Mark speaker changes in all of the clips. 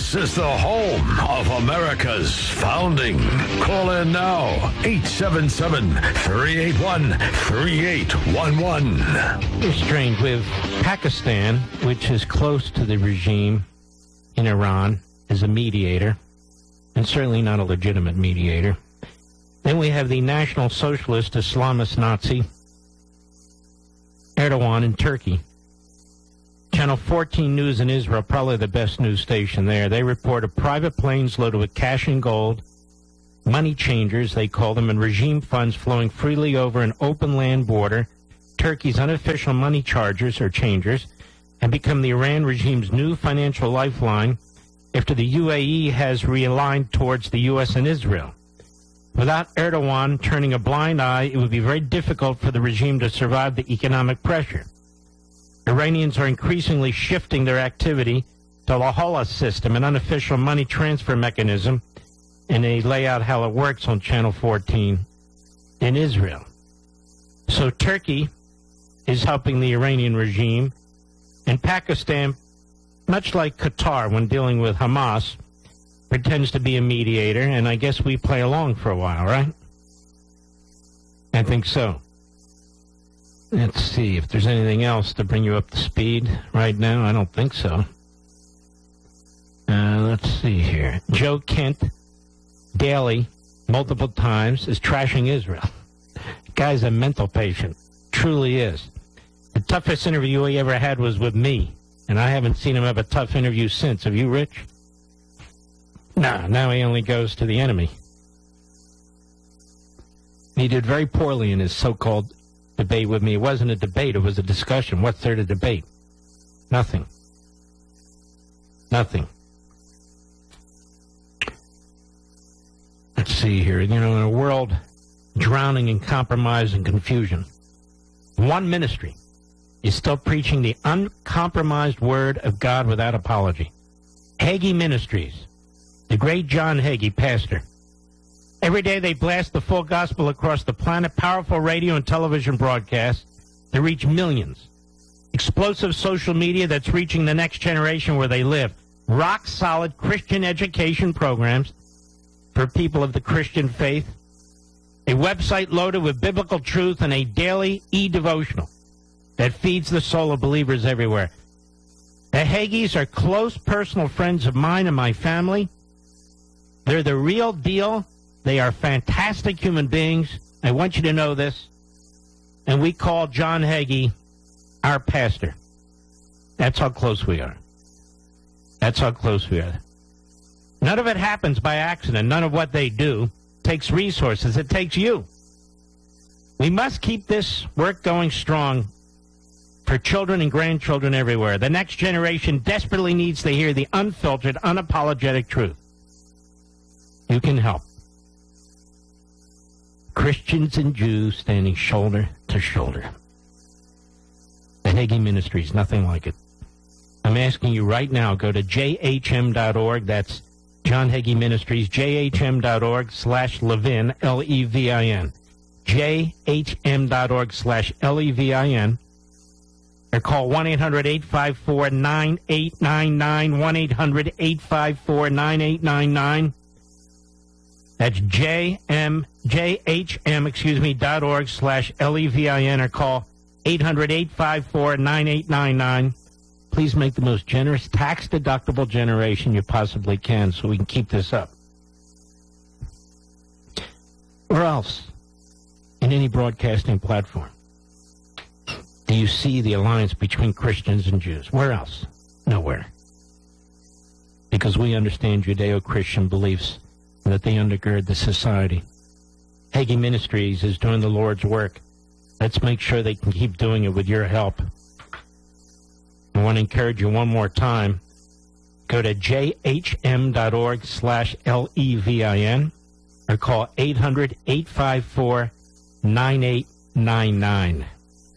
Speaker 1: This is the home of America's founding. Call in now, 877-381-3811.
Speaker 2: Restrained with Pakistan, which is close to the regime in Iran, as a mediator, and certainly not a legitimate mediator. Then we have the National Socialist Islamist Nazi, Erdogan in Turkey. Channel 14 News in Israel, probably the best news station there. They report of private planes loaded with cash and gold, money changers, they call them, and regime funds flowing freely over an open land border. Turkey's unofficial money chargers or changers have become the Iran regime's new financial lifeline after the UAE has realigned towards the U.S. and Israel. Without Erdogan turning a blind eye, it would be very difficult for the regime to survive the economic pressure. Iranians are increasingly shifting their activity to the Hawala system, an unofficial money transfer mechanism, and they lay out how it works on Channel 14 in Israel. So Turkey is helping the Iranian regime, and Pakistan, much like Qatar when dealing with Hamas, pretends to be a mediator, and I guess we play along for a while, right? I think so. Let's see if there's anything else to bring you up to speed right now. I don't think so. Let's see here. Joe Kent, daily, multiple times, is trashing Israel. Guy's a mental patient. Truly is. The toughest interview he ever had was with me, and I haven't seen him have a tough interview since. Have you, Rich? No, now he only goes to the enemy. He did very poorly in his so-called debate with me. It wasn't a debate, it was a discussion. What's there to debate? Nothing. Nothing. Let's see here. You know, in a world drowning in compromise and confusion, one ministry is still preaching the uncompromised word of God without apology. Hagee Ministries, the great John Hagee, pastor. Every day they blast the full gospel across the planet, powerful radio and television broadcasts that reach millions. Explosive social media that's reaching the next generation where they live. Rock-solid Christian education programs for people of the Christian faith. A website loaded with biblical truth and a daily e-devotional that feeds the soul of believers everywhere. The Hagees are close personal friends of mine and my family. They're the real deal. They are fantastic human beings. I want you to know this. And we call John Hagee our pastor. That's how close we are. That's how close we are. None of it happens by accident. None of what they do takes resources. It takes you. We must keep this work going strong for children and grandchildren everywhere. The next generation desperately needs to hear the unfiltered, unapologetic truth. You can help. Christians and Jews standing shoulder to shoulder. The Hagee Ministries, nothing like it. I'm asking you right now, go to jhm.org. That's John Hagee Ministries, jhm.org/Levin, Levin. jhm.org/Levin. Or call 1-800-854-9899, 1-800-854-9899. That's jhm.org/Levin, or call 800-854-9899. Please make the most generous, tax-deductible generation you possibly can so we can keep this up. Where else in any broadcasting platform do you see the alliance between Christians and Jews? Where else? Nowhere. Because we understand Judeo-Christian beliefs and that they undergird the society. Hagee Ministries is doing the Lord's work. Let's make sure they can keep doing it with your help. I want to encourage you one more time. Go to jhm.org/Levin or call 800-854-9899.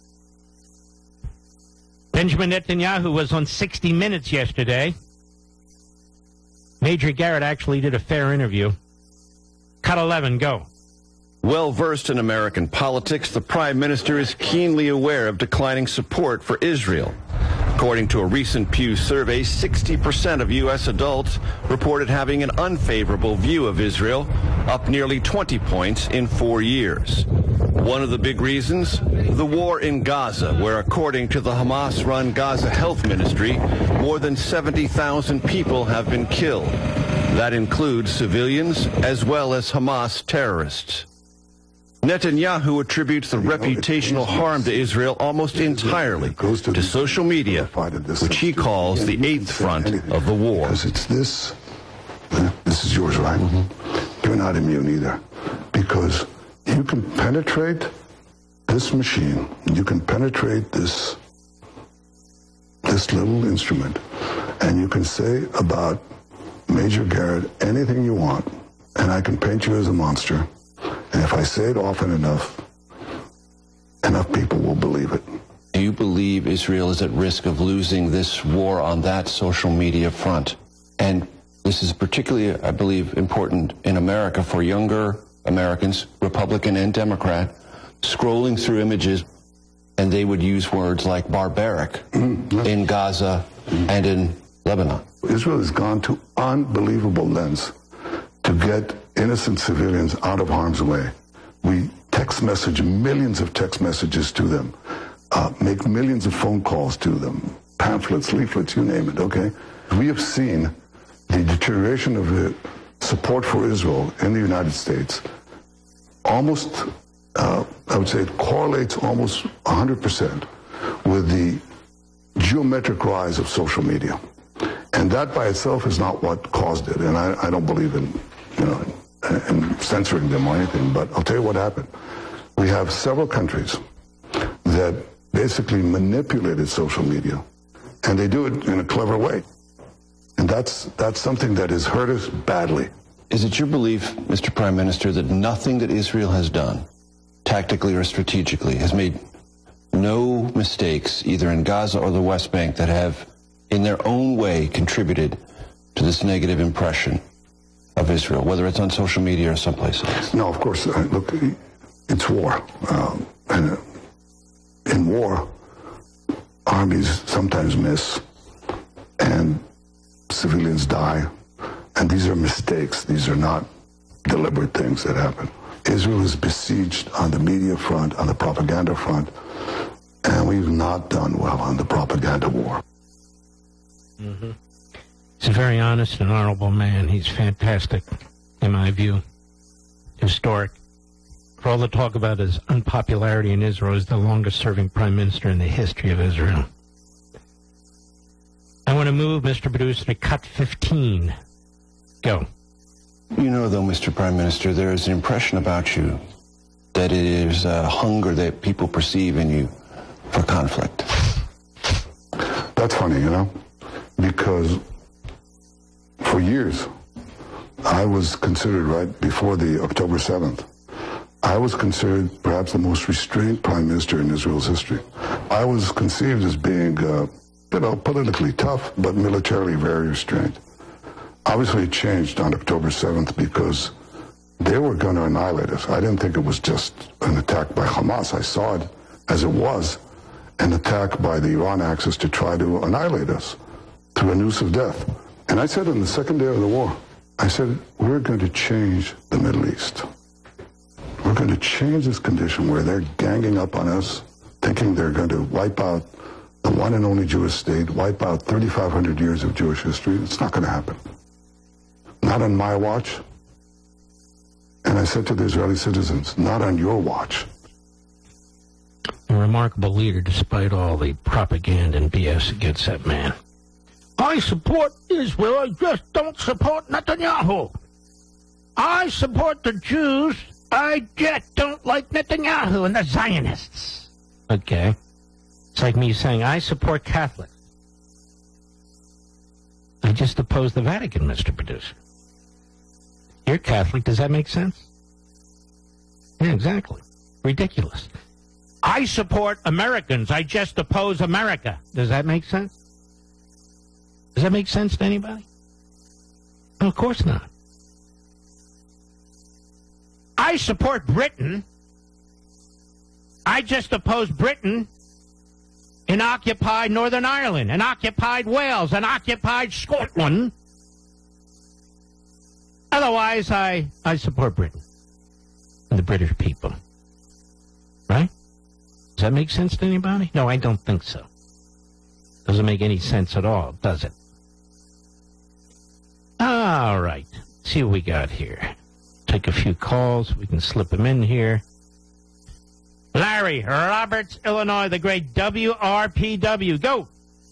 Speaker 2: Benjamin Netanyahu was on 60 Minutes yesterday. Major Garrett actually did a fair interview. Cut 11, go.
Speaker 3: Well versed in American politics, the Prime Minister is keenly aware of declining support for Israel. According to a recent Pew survey, 60% of U.S. adults reported having an unfavorable view of Israel, up nearly 20 points in 4 years. One of the big reasons, the war in Gaza, where according to the Hamas-run Gaza Health Ministry, more than 70,000 people have been killed. That includes civilians as well as Hamas terrorists. Netanyahu attributes the reputational harm to Israel almost entirely to social media, which he calls the eighth front of the war.
Speaker 4: Because it's this is yours, right? Mm-hmm. You're not immune either. Because you can penetrate this machine, you can penetrate this little instrument, and you can say about Major Garrett anything you want, and I can paint you as a monster. And if I say it often enough people will believe it.
Speaker 3: Do you believe Israel is at risk of losing this war on that social media front? And this is particularly, I believe, important in America for younger Americans, Republican and Democrat, scrolling through images, and they would use words like barbaric in Gaza and in Lebanon.
Speaker 4: Israel has gone to unbelievable lengths to get innocent civilians out of harm's way. We text message millions of text messages to them, make millions of phone calls to them, pamphlets, leaflets, you name it, okay? We have seen the deterioration of the support for Israel in the United States almost, I would say it correlates almost 100% with the geometric rise of social media. And that by itself is not what caused it. And I don't believe in, in censoring them or anything, but I'll tell you what happened. We have several countries that basically manipulated social media, and they do it in a clever way. And that's something that has hurt us badly.
Speaker 3: Is it your belief, Mr. Prime Minister, that nothing that Israel has done, tactically or strategically, has made no mistakes, either in Gaza or the West Bank, that have, in their own way, contributed to this negative impression of Israel, whether it's on social media or someplace else?
Speaker 4: No, of course. Look, it's war. And in war, armies sometimes miss, and civilians die. And these are mistakes. These are not deliberate things that happen. Israel is besieged on the media front, on the propaganda front, and we've not done well on the propaganda war.
Speaker 2: Mm-hmm. He's a very honest and honorable man. He's fantastic, in my view. Historic. For all the talk about his unpopularity in Israel, he's the longest-serving prime minister in the history of Israel. I want to move, Mr. Producer, to cut 15. Go.
Speaker 3: You know, though, Mr. Prime Minister, there is an impression about you that it is a hunger that people perceive in you for conflict.
Speaker 4: That's funny, because for years, I was considered, right before the October 7th, I was considered perhaps the most restrained prime minister in Israel's history. I was conceived as being, politically tough, but militarily very restrained. Obviously, it changed on October 7th because they were going to annihilate us. I didn't think it was just an attack by Hamas. I saw it as it was, an attack by the Iran Axis to try to annihilate us through a noose of death. And I said on the second day of the war, I said, we're going to change the Middle East. We're going to change this condition where they're ganging up on us, thinking they're going to wipe out the one and only Jewish state, wipe out 3,500 years of Jewish history. It's not going to happen. Not on my watch. And I said to the Israeli citizens, not on your watch.
Speaker 2: A remarkable leader, despite all the propaganda and BS against that man. I support Israel, I just don't support Netanyahu. I support the Jews, I just don't like Netanyahu and the Zionists. Okay. It's like me saying, I support Catholics. I just oppose the Vatican, Mr. Producer. You're Catholic, does that make sense? Yeah, exactly. Ridiculous. I support Americans, I just oppose America. Does that make sense? Does that make sense to anybody? No, of course not. I support Britain. I just oppose Britain in occupied Northern Ireland, and occupied Wales, and occupied Scotland. Otherwise, I support Britain and the British people. Right? Does that make sense to anybody? No, I don't think so. Doesn't make any sense at all, does it? All right. See what we got here. Take a few calls. We can slip them in here. Larry, Roberts, Illinois, the great WRPW. Go.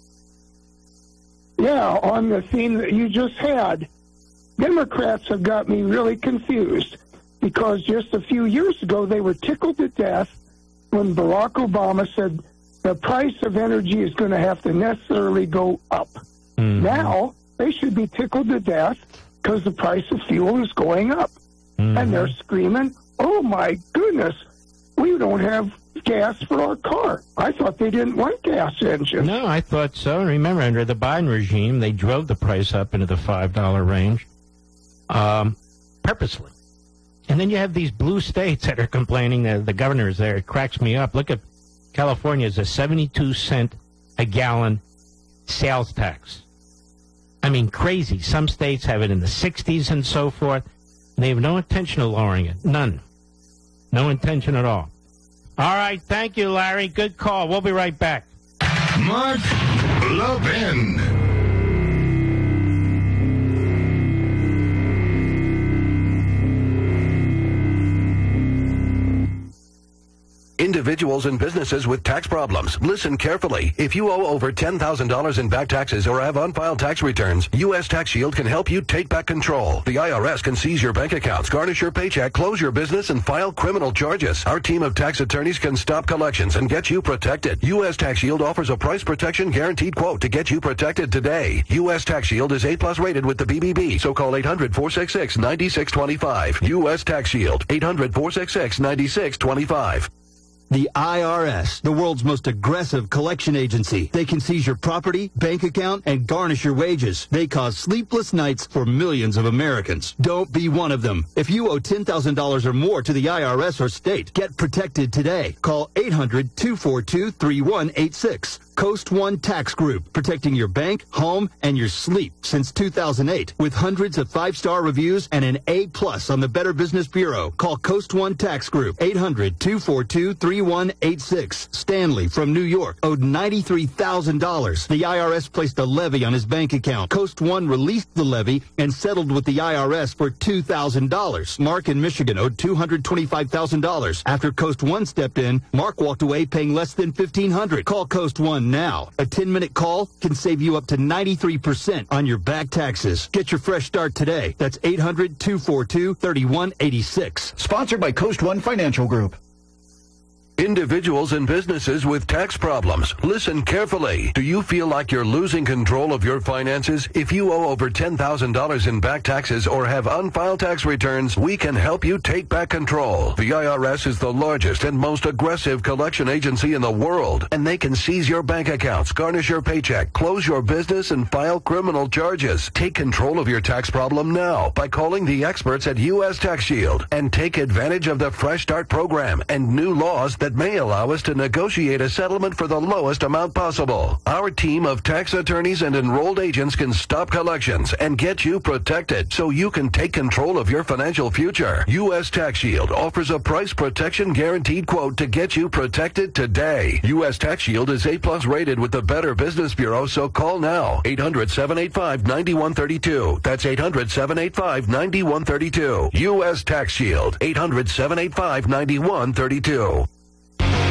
Speaker 5: Yeah, on the theme that you just had, Democrats have got me really confused because just a few years ago they were tickled to death when Barack Obama said the price of energy is going to have to necessarily go up. Mm-hmm. Now they should be tickled to death because the price of fuel is going up. Mm-hmm. And they're screaming, oh my goodness, we don't have gas for our car. I thought they didn't want gas engines.
Speaker 2: No, I thought so. Remember, under the Biden regime, they drove the price up into the $5 range purposely. And then you have these blue states that are complaining, the governors there. It cracks me up. Look at California's a 72-cent a gallon sales tax. I mean, crazy. Some states have it in the 60s and so forth. They have no intention of lowering it. None. No intention at all. All right. Thank you, Larry. Good call. We'll be right back.
Speaker 1: Mark Levin.
Speaker 6: Individuals and businesses with tax problems. Listen carefully. If you owe over $10,000 in back taxes or have unfiled tax returns, U.S. Tax Shield can help you take back control. The IRS can seize your bank accounts, garnish your paycheck, close your business, and file criminal charges. Our team of tax attorneys can stop collections and get you protected. U.S. Tax Shield offers a price protection guaranteed quote to get you protected today. U.S. Tax Shield is A+ rated with the BBB, so call 800-466-9625. U.S. Tax Shield, 800-466-9625.
Speaker 7: The IRS, the world's most aggressive collection agency. They can seize your property, bank account, and garnish your wages. They cause sleepless nights for millions of Americans. Don't be one of them. If you owe $10,000 or more to the IRS or state, get protected today. Call 800-242-3186. Coast One Tax Group, protecting your bank, home, and your sleep since 2008. With hundreds of 5-star reviews and an A+ on the Better Business Bureau. Call Coast One Tax Group, 800-242-3186. Stanley from New York owed $93,000. The IRS placed a levy on his bank account. Coast One released the levy and settled with the IRS for $2,000. Mark in Michigan owed $225,000. After Coast One stepped in, Mark walked away paying less than $1,500. Call Coast One now. A 10-minute call can save you up to 93% on your back taxes. Get your fresh start today. That's 800-242-3186.
Speaker 8: Sponsored by Coast One Financial Group.
Speaker 6: Individuals and businesses with tax problems. Listen carefully. Do you feel like you're losing control of your finances? If you owe over $10,000 in back taxes or have unfiled tax returns, we can help you take back control. The IRS is the largest and most aggressive collection agency in the world, and they can seize your bank accounts, garnish your paycheck, close your business, and file criminal charges. Take control of your tax problem now by calling the experts at U.S. Tax Shield and take advantage of the Fresh Start program and new laws that may allow us to negotiate a settlement for the lowest amount possible. Our team of tax attorneys and enrolled agents can stop collections and get you protected so you can take control of your financial future. U.S. Tax Shield offers a price protection guaranteed quote to get you protected today. U.S. Tax Shield is A+ rated with the Better Business Bureau, so call now. 800-785-9132. That's 800-785-9132. U.S. Tax Shield. 800-785-9132.